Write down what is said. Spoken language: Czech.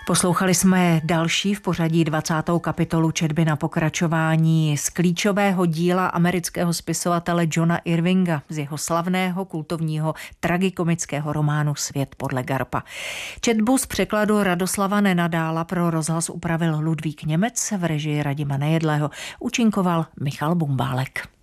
Poslouchali jsme další v pořadí 20. kapitolu četby na pokračování z klíčového díla amerického spisovatele Johna Irvinga, z jeho slavného kultovního tragikomického románu Svět podle Garpa. Četbu z překladu Radoslava Nenadála pro rozhlas upravil Ludvík Němec, v režii Radima Nejedlého účinkoval Michal Bumbálek.